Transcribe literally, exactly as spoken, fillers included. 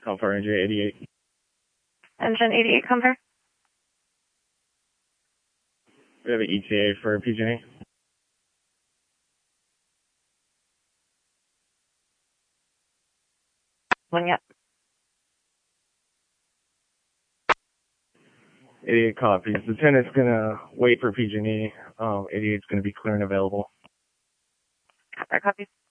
Call for N J eighty-eight. Engine eighty-eight, compare. We have an E T A for P G and E. One yet. eighty-eight copies. Lieutenant's going to wait for P G and E. Um, eighty-eight's going to be clear and available. Copper copies.